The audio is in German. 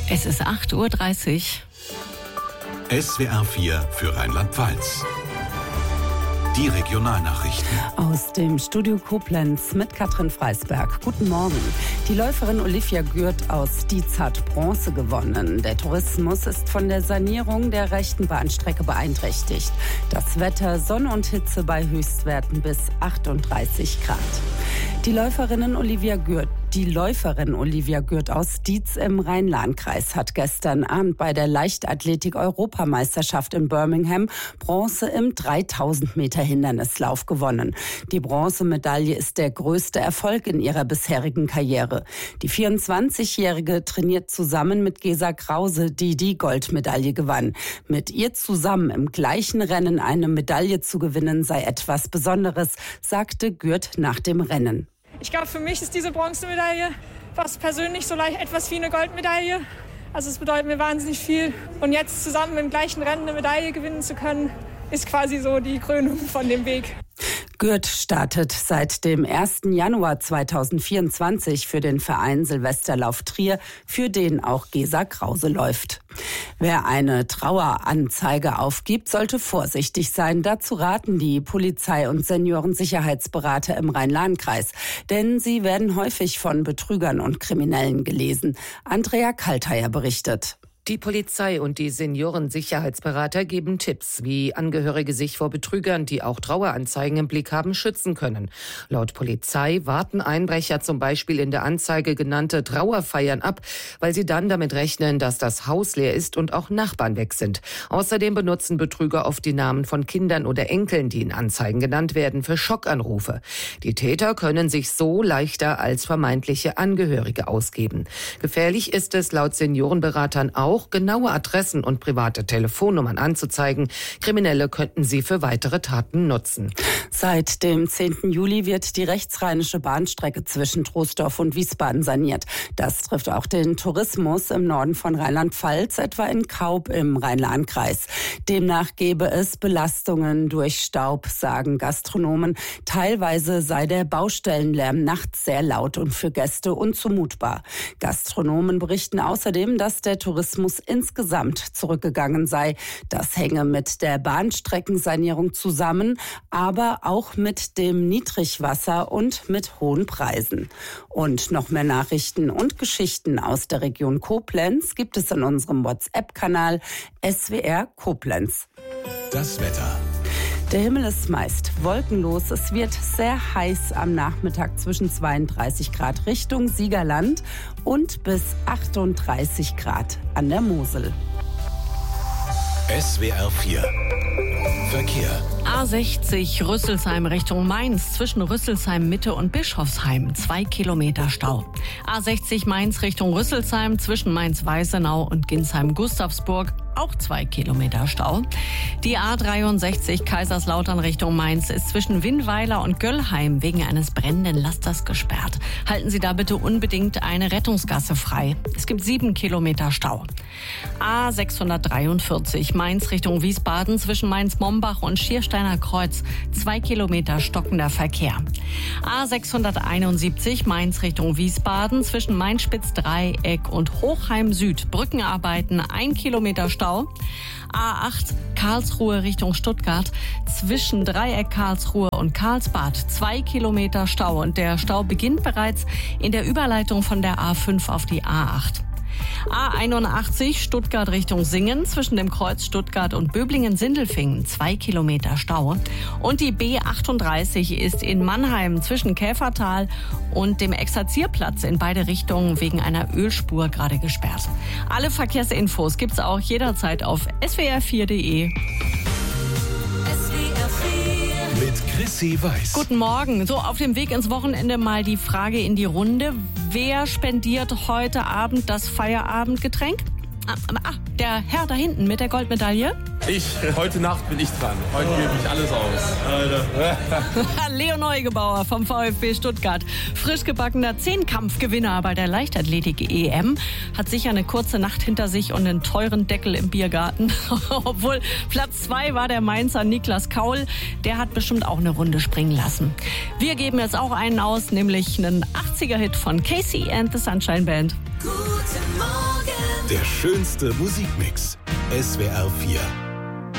Es ist 8:30 Uhr. SWR 4 für Rheinland-Pfalz. Die Regionalnachrichten. Aus dem Studio Koblenz mit Katrin Freisberg. Guten Morgen. Die Läuferin Olivia Gürt aus Dietz hat Bronze gewonnen. Der Tourismus ist von der Sanierung der rechten Bahnstrecke beeinträchtigt. Das Wetter, Sonne und Hitze bei Höchstwerten bis 38 Grad. Die Läuferin Olivia Gürt aus Dietz im Rhein-Lahn-Kreis hat gestern Abend bei der Leichtathletik-Europameisterschaft in Birmingham Bronze im 3000 Meter Hindernislauf gewonnen. Die Bronzemedaille ist der größte Erfolg in ihrer bisherigen Karriere. Die 24-Jährige trainiert zusammen mit Gesa Krause, die die Goldmedaille gewann. Mit ihr zusammen im gleichen Rennen eine Medaille zu gewinnen sei etwas Besonderes, sagte Gürt nach dem Rennen. Ich glaube, für mich ist diese Bronzemedaille fast persönlich so leicht etwas wie eine Goldmedaille. Also es bedeutet mir wahnsinnig viel. Und jetzt zusammen im gleichen Rennen eine Medaille gewinnen zu können, ist quasi so die Krönung von dem Weg. Gürt startet seit dem 1. Januar 2024 für den Verein Silvesterlauf Trier, für den auch Gesa Krause läuft. Wer eine Traueranzeige aufgibt, sollte vorsichtig sein. Dazu raten die Polizei- und Seniorensicherheitsberater im Rhein-Lahn-Kreis. Denn sie werden häufig von Betrügern und Kriminellen gelesen. Andrea Kalteier berichtet. Die Polizei und die Seniorensicherheitsberater geben Tipps, wie Angehörige sich vor Betrügern, die auch Traueranzeigen im Blick haben, schützen können. Laut Polizei warten Einbrecher zum Beispiel in der Anzeige genannte Trauerfeiern ab, weil sie dann damit rechnen, dass das Haus leer ist und auch Nachbarn weg sind. Außerdem benutzen Betrüger oft die Namen von Kindern oder Enkeln, die in Anzeigen genannt werden, für Schockanrufe. Die Täter können sich so leichter als vermeintliche Angehörige ausgeben. Gefährlich ist es laut Seniorenberatern auch, genaue Adressen und private Telefonnummern anzuzeigen. Kriminelle könnten sie für weitere Taten nutzen. Seit dem 10. Juli wird die rechtsrheinische Bahnstrecke zwischen Troisdorf und Wiesbaden saniert. Das trifft auch den Tourismus im Norden von Rheinland-Pfalz, etwa in Kaub im Rhein-Lahn-Kreis. Demnach gebe es Belastungen durch Staub, sagen Gastronomen. Teilweise sei der Baustellenlärm nachts sehr laut und für Gäste unzumutbar. Gastronomen berichten außerdem, dass der Tourismus insgesamt zurückgegangen sei. Das hänge mit der Bahnstreckensanierung zusammen, aber auch mit dem Niedrigwasser und mit hohen Preisen. Und noch mehr Nachrichten und Geschichten aus der Region Koblenz gibt es in unserem WhatsApp-Kanal SWR Koblenz. Das Wetter. Der Himmel ist meist wolkenlos. Es wird sehr heiß am Nachmittag zwischen 32 Grad Richtung Siegerland und bis 38 Grad an der Mosel. SWR 4 Verkehr. A60 Rüsselsheim Richtung Mainz zwischen Rüsselsheim Mitte und Bischofsheim 2 Kilometer Stau. A60 Mainz Richtung Rüsselsheim zwischen Mainz-Weißenau und Ginsheim-Gustavsburg auch 2 Kilometer Stau. Die A63 Kaiserslautern Richtung Mainz ist zwischen Winnweiler und Göllheim wegen eines brennenden Lasters gesperrt. Halten Sie da bitte unbedingt eine Rettungsgasse frei. Es gibt 7 Kilometer Stau. A643 Mainz Richtung Wiesbaden zwischen Mainz-Mombach und Schiersteiner Kreuz 2 Kilometer stockender Verkehr. A671 Mainz Richtung Wiesbaden zwischen Mainz-Spitz-Dreieck und Hochheim Süd Brückenarbeiten 1 Kilometer Stau. A8 Karlsruhe Richtung Stuttgart zwischen Dreieck Karlsruhe und Karlsbad 2 Kilometer Stau und der Stau beginnt bereits in der Überleitung von der A5 auf die A8. A81 Stuttgart Richtung Singen zwischen dem Kreuz Stuttgart und Böblingen-Sindelfingen 2 Kilometer Stau. Und die B38 ist in Mannheim zwischen Käfertal und dem Exerzierplatz in beide Richtungen wegen einer Ölspur gerade gesperrt. Alle Verkehrsinfos gibt's auch jederzeit auf swr4.de. Mit Chrissy Weiß. Guten Morgen. So, auf dem Weg ins Wochenende mal die Frage in die Runde. Wer spendiert heute Abend das Feierabendgetränk? Der Herr da hinten mit der Goldmedaille. Heute Nacht bin ich dran. Heute gebe ich alles aus. Alter. Leo Neugebauer vom VfB Stuttgart. Frisch gebackener Zehnkampfgewinner bei der Leichtathletik-EM. Hat sicher eine kurze Nacht hinter sich und einen teuren Deckel im Biergarten. Obwohl Platz 2 war der Mainzer Niklas Kaul. Der hat bestimmt auch eine Runde springen lassen. Wir geben jetzt auch einen aus, nämlich einen 80er-Hit von Casey and the Sunshine Band. Guten Morgen. Der schönste Musikmix. SWR 4.